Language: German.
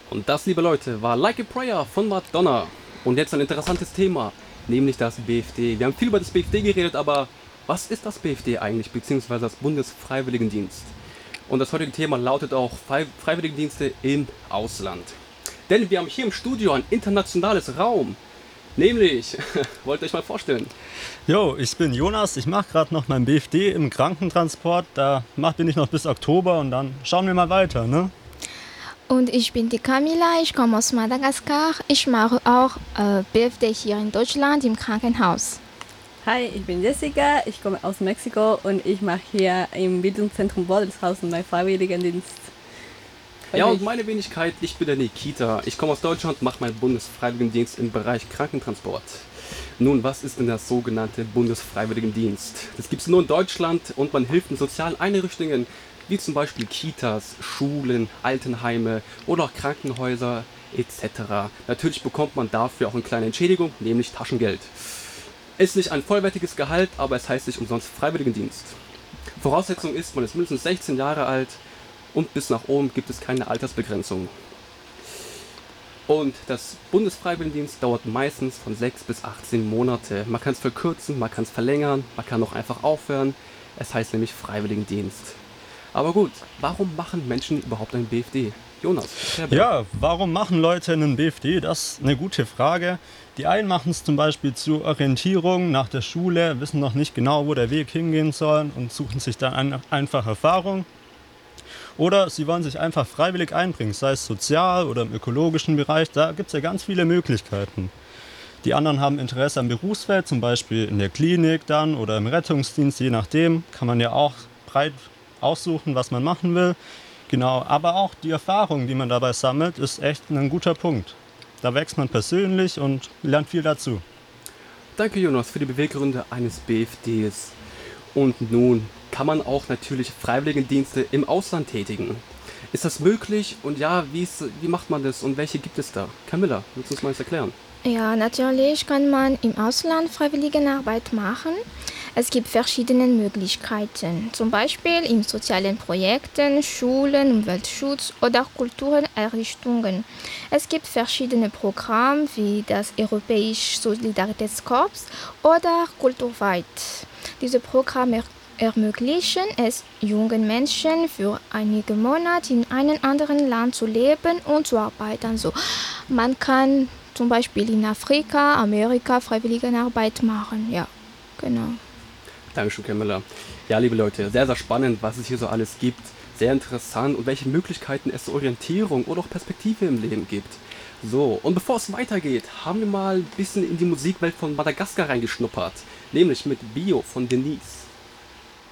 Und das, liebe Leute, war Like a Prayer von Madonna. Und jetzt ein interessantes Thema, nämlich das BFD. Wir haben viel über das BFD geredet, aber was ist das BFD eigentlich, beziehungsweise das Bundesfreiwilligendienst? Und das heutige Thema lautet auch Freiwilligendienste im Ausland. Denn wir haben hier im Studio ein internationales Raum. Nämlich, wollt ihr euch mal vorstellen? Jo, ich bin Jonas, ich mache gerade noch mein BFD im Krankentransport. Bin ich noch bis Oktober und dann schauen wir mal weiter, ne? Und ich bin die Camila, ich komme aus Madagaskar. Ich mache auch BFD hier in Deutschland im Krankenhaus. Hi, ich bin Jessica, ich komme aus Mexiko und ich mache hier im Bildungszentrum Bodelshausen meinen Freiwilligendienst. Ja, und meine Wenigkeit, ich bin der Nikita. Ich komme aus Deutschland, mache meinen Bundesfreiwilligendienst im Bereich Krankentransport. Nun, was ist denn das sogenannte Bundesfreiwilligendienst? Das gibt es nur in Deutschland und man hilft in sozialen Einrichtungen, wie zum Beispiel Kitas, Schulen, Altenheime oder auch Krankenhäuser etc. Natürlich bekommt man dafür auch eine kleine Entschädigung, nämlich Taschengeld. Ist nicht ein vollwertiges Gehalt, aber es heißt nicht umsonst Freiwilligendienst. Voraussetzung ist, man ist mindestens 16 Jahre alt und bis nach oben gibt es keine Altersbegrenzung. Und das Bundesfreiwilligendienst dauert meistens von 6 bis 18 Monate. Man kann es verkürzen, man kann es verlängern, man kann auch einfach aufhören. Es heißt nämlich Freiwilligendienst. Aber gut, warum machen Menschen überhaupt ein BFD? Jonas, Ja, warum machen Leute einen BFD? Das ist eine gute Frage. Die einen machen es zum Beispiel zur Orientierung nach der Schule, wissen noch nicht genau, wo der Weg hingehen soll und suchen sich dann einfach Erfahrung. Oder sie wollen sich einfach freiwillig einbringen, sei es sozial oder im ökologischen Bereich, da gibt es ja ganz viele Möglichkeiten. Die anderen haben Interesse am Berufsfeld, zum Beispiel in der Klinik dann oder im Rettungsdienst, je nachdem, kann man ja auch breit aussuchen, was man machen will. Genau, aber auch die Erfahrung, die man dabei sammelt, ist echt ein guter Punkt. Da wächst man persönlich und lernt viel dazu. danke Jonas für die Beweggründe eines BFDs. Und nun kann man auch natürlich Freiwilligendienste im Ausland tätigen. Ist das möglich? Und ja, wie macht man das und welche gibt es da? Camilla, willst du uns mal das erklären? Ja, natürlich kann man im Ausland Freiwilligenarbeit machen. Es gibt verschiedene Möglichkeiten, zum Beispiel in sozialen Projekten, Schulen, Umweltschutz oder Kultureinrichtungen. Es gibt verschiedene Programme wie das Europäische Solidaritätskorps oder Kulturweit. Diese Programme ermöglichen es jungen Menschen für einige Monate in einem anderen Land zu leben und zu arbeiten. So, man kann zum Beispiel in Afrika, Amerika Freiwilligenarbeit machen. Ja, genau. Dankeschön, Camilla. Ja, liebe Leute, sehr, sehr spannend, was es hier so alles gibt. Sehr interessant und welche Möglichkeiten es zur Orientierung oder auch Perspektive im Leben gibt. So, und bevor es weitergeht, haben wir mal ein bisschen in die Musikwelt von Madagaskar reingeschnuppert. Nämlich mit Bio von Denise.